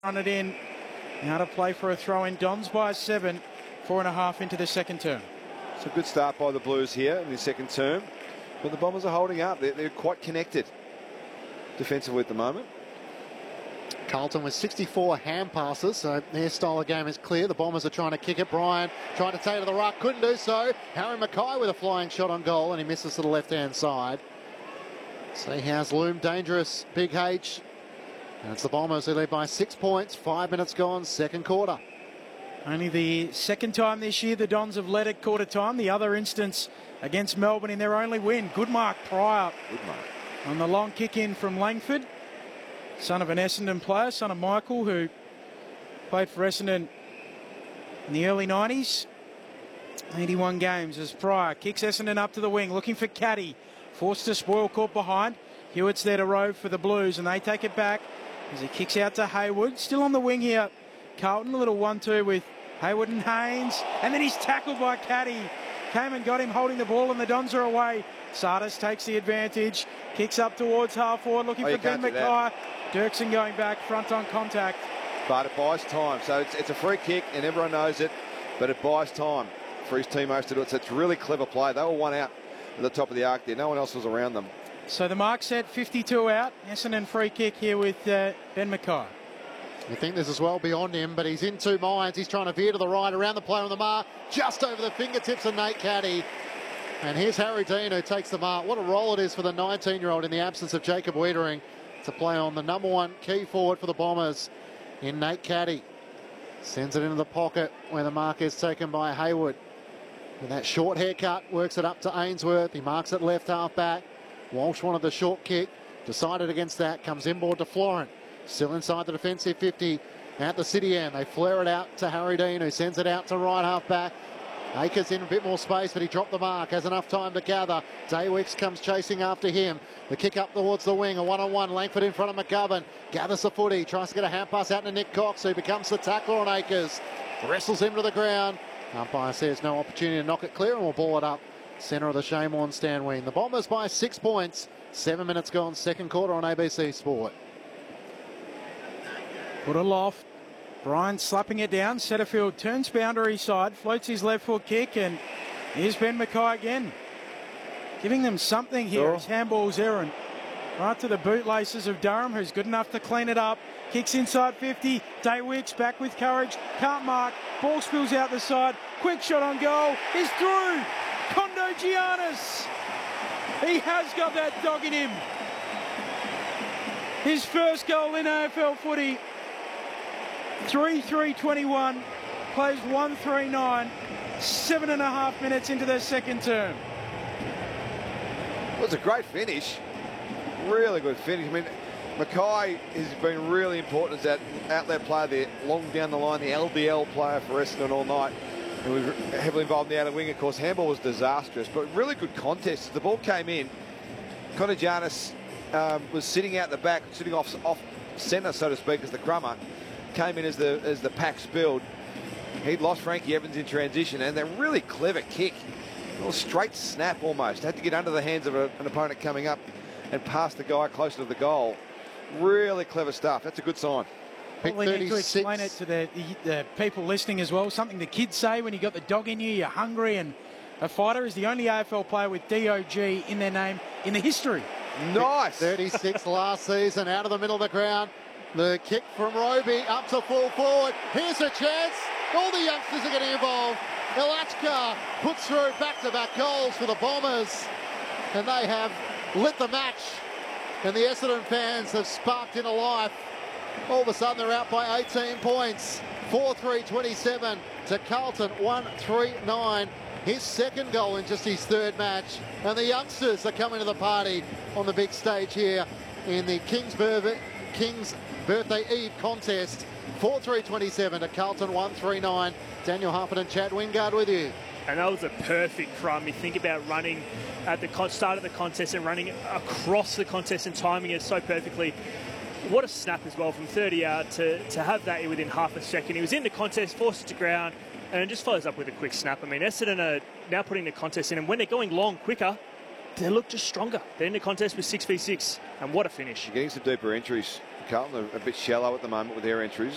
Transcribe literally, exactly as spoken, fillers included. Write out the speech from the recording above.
run it in. Now to play for a throw in. Dons by seven, four and a half into the second term. It's a good start by the Blues here in the second term, but the Bombers are holding up. They're, they're quite connected defensively at the moment. Carlton with sixty-four hand passes, so their style of game is clear. The Bombers are trying to kick it. Brian trying to take it to the ruck, couldn't do so. Harry Mackay with a flying shot on goal, and he misses to the left-hand side. So he has loomed dangerous, Big H. And it's the Bombers who lead by six points. Five minutes gone, second quarter. Only the second time this year the Dons have led at quarter time. The other instance against Melbourne in their only win. Good mark, Pryor. Good mark. On the long kick in from Langford. Son of an Essendon player, son of Michael, who played for Essendon in the early nineties. eighty-one games as Pryor kicks Essendon up to the wing, looking for Caddy. Forced to spoil, caught behind. Hewitt's there to rove for the Blues, and they take it back as he kicks out to Hayward. Still on the wing here. Carlton, a little one two with Hayward and Haynes. And then he's tackled by Caddy. Came and got him holding the ball, and the Dons are away. Sardis takes the advantage. Kicks up towards half forward, looking oh, for Ben Mackay. Dirksen going back, front on contact. But it buys time. So it's, it's a free kick, and everyone knows it. But it buys time for his teammates to do it. So it's a really clever play. They were one out at the top of the arc there. No one else was around them. So the mark set, fifty-two out. Essendon free kick here with uh, Ben Mackay. I think this is well beyond him, but he's in two minds. He's trying to veer to the right, around the player on the mark, just over the fingertips of Nate Caddy. And here's Harry Dean who takes the mark. What a role it is for the nineteen-year-old in the absence of Jacob Wiedering to play on the number one key forward for the Bombers in Nate Caddy. Sends it into the pocket where the mark is taken by Hayward. With that short haircut, works it up to Ainsworth. He marks it left half back. Walsh wanted the short kick, decided against that, comes inboard to Florent. Still inside the defensive fifty at the City end. They flare it out to Harry Dean, who sends it out to right half back. Akers in a bit more space, but he dropped the mark, has enough time to gather. Daywicks comes chasing after him. The kick up towards the wing, a one-on-one, Langford in front of McGovern. Gathers the footy, tries to get a hand pass out to Nick Cox, who becomes the tackler on Akers. Wrestles him to the ground. Umpire says no opportunity to knock it clear, and we'll ball it up. Centre of the Shane stand wing. The Bombers by six points. Seven minutes gone, second quarter on A B C Sport. Put aloft. Brian slapping it down. Setterfield turns boundary side, floats his left foot kick, and here's Ben Mackay again. Giving them something here. Sure. It's handball's errand. Right to the bootlaces of Durham, who's good enough to clean it up. Kicks inside fifty. Daywicks back with courage. Can't mark. Ball spills out the side. Quick shot on goal. He's through. Kondo Giannis. He has got that dog in him. His first goal in A F L footy. three three twenty-one. Plays one three nine. Seven and a half minutes into their second term. It was a great finish. Really good finish. I mean, Mackay has been really important as that outlet player there, long down the line, the L D L player for Essendon all night. And we were heavily involved in the outer wing. Of course, handball was disastrous, but really good contest. The ball came in. Conor Giannis um, was sitting out the back, sitting off off centre, so to speak, as the crummer. Came in as the as the pack spilled. He'd lost Frankie Evans in transition, and a really clever kick. A little straight snap almost. Had to get under the hands of a, an opponent coming up and pass the guy closer to the goal. Really clever stuff. That's a good sign. Probably need to explain it to the, the, the people listening as well. Something the kids say when you got the dog in you, you're hungry, and a fighter is the only A F L player with D O G in their name in the history. Nice. thirty-six last season, out of the middle of the ground. The kick from Roby up to full forward. Here's a chance. All the youngsters are getting involved. Elachka puts through back-to-back goals for the Bombers, and they have lit the match. And the Essendon fans have sparked into life. All of a sudden, they're out by eighteen points. four three twenty-seven to Carlton, one three nine. His second goal in just his third match. And the youngsters are coming to the party on the big stage here in the King's, Bur King's Birthday Eve contest. four three twenty-seven to Carlton, one three nine. Daniel Harpin and Chad Wingard with you. And that was a perfect crumb. You think about running at the start of the contest and running across the contest and timing it so perfectly. What a snap as well from thirty out to, to have that within half a second. He was in the contest, forced it to ground, and it just follows up with a quick snap. I mean, Essendon are now putting the contest in, and when they're going long quicker, they look just stronger. They're in the contest with six v six, and what a finish. You're getting some deeper entries. Carlton are a bit shallow at the moment with their entries.